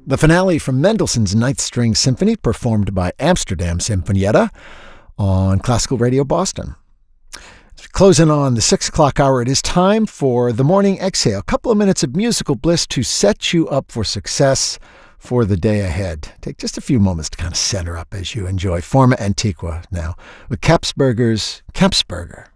The finale from Mendelssohn's Ninth String Symphony, performed by Amsterdam Sinfonietta on Classical Radio Boston. Closing on the 6 o'clock hour, it is time for the Morning Exhale. A couple of minutes of musical bliss to set you up for success for the day ahead. Take just a few moments to kind of center up as you enjoy Forma Antiqua now with Kempsberger's Kempsberger.